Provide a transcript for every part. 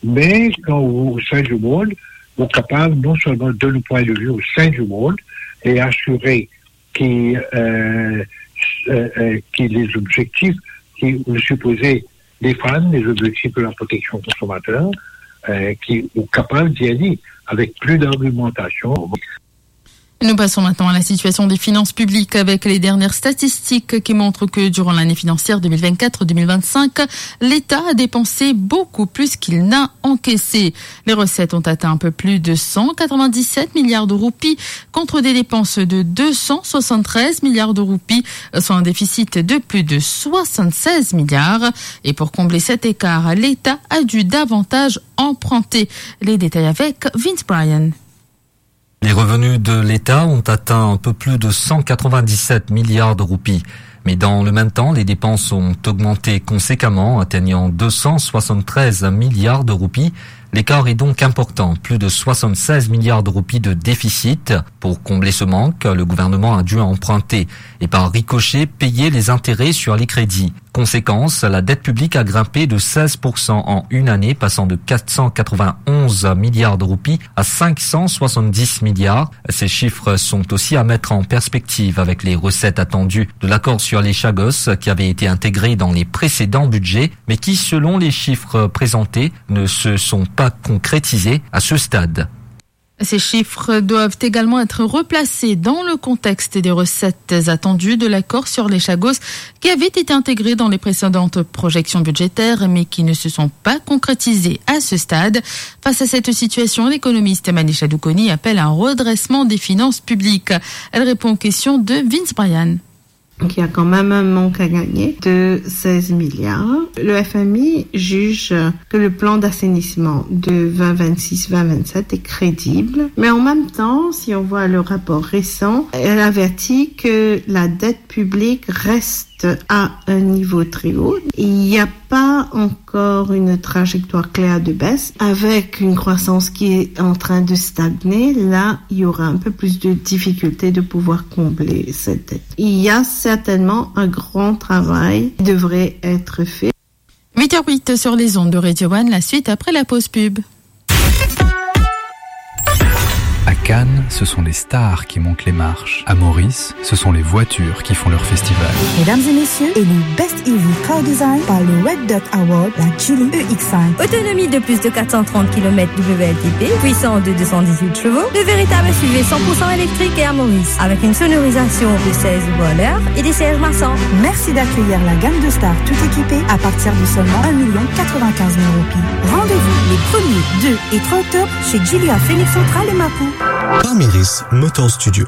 Mais quand au sein du monde, on est capable non seulement de le point de vue au sein du monde et assurer que les objectifs qui sont supposés défendre, les objectifs de la protection consommateur, qui sont capables d'y aller avec plus d'argumentation. Nous passons maintenant à la situation des finances publiques avec les dernières statistiques qui montrent que durant l'année financière 2024-2025, l'État a dépensé beaucoup plus qu'il n'a encaissé. Les recettes ont atteint un peu plus de 197 milliards de roupies contre des dépenses de 273 milliards de roupies, soit un déficit de plus de 76 milliards. Et pour combler cet écart, l'État a dû davantage emprunter. Les détails avec Vince Bryan. Les revenus de l'État ont atteint un peu plus de 197 milliards de roupies. Mais dans le même temps, les dépenses ont augmenté conséquemment, atteignant 273 milliards de roupies. L'écart est donc important, plus de 76 milliards de roupies de déficit. Pour combler ce manque, le gouvernement a dû emprunter et par ricochet payer les intérêts sur les crédits. Conséquence, la dette publique a grimpé de 16% en une année, passant de 491 milliards de roupies à 570 milliards. Ces chiffres sont aussi à mettre en perspective avec les recettes attendues de l'accord sur les Chagos qui avait été intégré dans les précédents budgets, mais qui, selon les chiffres présentés, ne se sont pas concrétisés à ce stade. Ces chiffres doivent également être replacés dans le contexte des recettes attendues de l'accord sur les Chagos qui avaient été intégrés dans les précédentes projections budgétaires mais qui ne se sont pas concrétisés à ce stade. Face à cette situation, l'économiste Manisha Doukoni appelle à un redressement des finances publiques. Elle répond aux questions de Vince Bryan. Donc, il y a quand même un manque à gagner de 16 milliards. Le FMI juge que le plan d'assainissement de 2026-2027 est crédible. Mais en même temps, si on voit le rapport récent, elle avertit que la dette publique reste à un niveau très haut. Il n'y a pas encore une trajectoire claire de baisse. Avec une croissance qui est en train de stagner, là, il y aura un peu plus de difficultés de pouvoir combler cette dette. Il y a certainement un grand travail qui devrait être fait. 8h08 sur les ondes de Radio One, la suite après la pause pub. À Cannes, ce sont les stars qui montent les marches. À Maurice, ce sont les voitures qui font leur festival. Mesdames et messieurs, élu Best EV Car Design par le Red Dot Award, la Geely EX5. Autonomie de plus de 430 km WLTP, puissance de 218 chevaux, de véritables SUV 100% électriques et à Maurice, avec une sonorisation de 16 voix à l'heure et des sièges massants. Merci d'accueillir la gamme de stars tout équipée à partir de seulement 1 95 000 roupies. Rendez-vous les 1er, 2 et 3 octobre chez Geely à Phoenix Central et Mapou. Parmiris Motor Studio.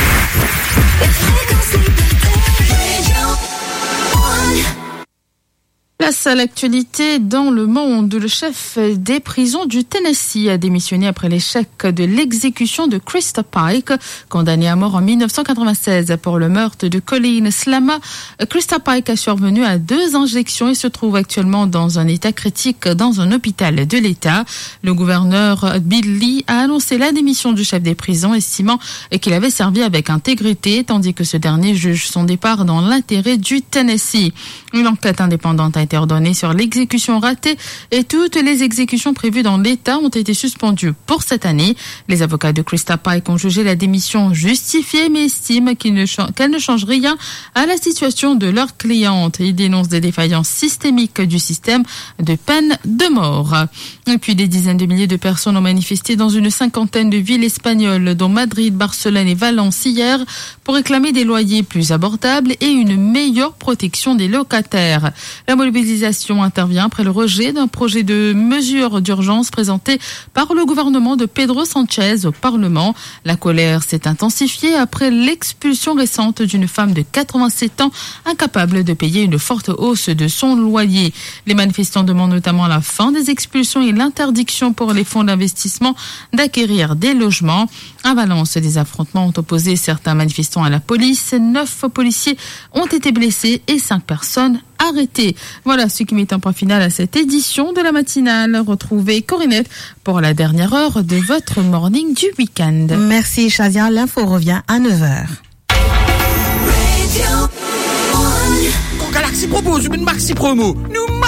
Place à l'actualité dans le monde. Le chef des prisons du Tennessee a démissionné après l'échec de l'exécution de Krista Pike, condamnée à mort en 1996 pour le meurtre de Colleen Slama. Krista Pike a survenu à 2 injections et se trouve actuellement dans un état critique dans un hôpital de l'État. Le gouverneur Bill Lee a annoncé la démission du chef des prisons, estimant qu'il avait servi avec intégrité, tandis que ce dernier juge son départ dans l'intérêt du Tennessee. Une enquête indépendante a été ordonnée sur l'exécution ratée et toutes les exécutions prévues dans l'État ont été suspendues pour cette année. Les avocats de Krista Pike ont jugé la démission justifiée mais estiment qu'elle ne change rien à la situation de leur cliente. Ils dénoncent des défaillances systémiques du système de peine de mort. Et puis des dizaines de milliers de personnes ont manifesté dans une 50aine de villes espagnoles, dont Madrid, Barcelone et Valence hier, pour réclamer des loyers plus abordables et une meilleure protection des locataires. La mobilisation intervient après le rejet d'un projet de mesures d'urgence présenté par le gouvernement de Pedro Sanchez au Parlement. La colère s'est intensifiée après l'expulsion récente d'une femme de 87 ans incapable de payer une forte hausse de son loyer. Les manifestants demandent notamment la fin des expulsions et l'interdiction pour les fonds d'investissement d'acquérir des logements. À Valence, des affrontements ont opposé certains manifestants à la police. 9 policiers ont été blessés et 5 personnes arrêtées. Voilà ce qui met un point final à cette édition de la matinale. Retrouvez Corinette pour la dernière heure de votre morning du week-end. Merci Shazia, l'info revient à 9h. Galaxy propose une maxi promo. Nous